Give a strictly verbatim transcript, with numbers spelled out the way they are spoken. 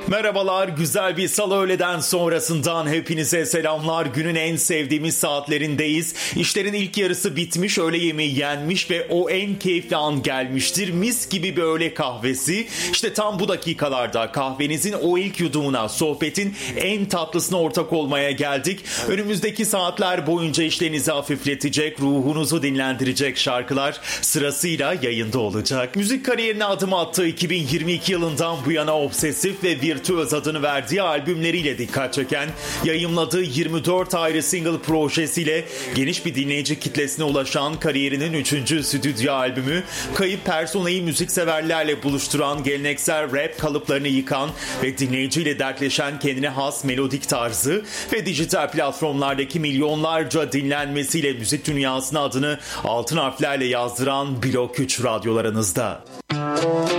Merhabalar, güzel bir salı öğleden sonrasından hepinize selamlar. Günün en sevdiğimiz saatlerindeyiz. İşlerin ilk yarısı bitmiş, öğle yemeği yenmiş ve o en keyifli an gelmiştir. Mis gibi bir öğle kahvesi. İşte tam bu dakikalarda kahvenizin o ilk yudumuna, sohbetin en tatlısına ortak olmaya geldik. Önümüzdeki saatler boyunca işlerinizi hafifletecek, ruhunuzu dinlendirecek şarkılar sırasıyla yayında olacak. Müzik kariyerine adım attığı iki bin yirmi iki yılından bu yana obsesif ve virtüöz adını verdiği albümleriyle dikkat çeken, yayımladığı yirmi dört ayrı single projesiyle geniş bir dinleyici kitlesine ulaşan kariyerinin üçüncü stüdyo albümü, kayıp personayı müzikseverlerle buluşturan, geleneksel rap kalıplarını yıkan ve dinleyiciyle dertleşen kendine has melodik tarzı ve dijital platformlardaki milyonlarca dinlenmesiyle müzik dünyasına adını altın harflerle yazdıran Blok üç radyolarınızda.